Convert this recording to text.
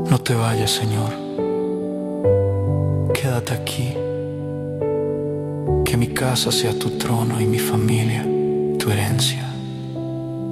No te vayas, Señor. Quédate aquí. Que mi casa sea tu trono y mi familia tu herencia.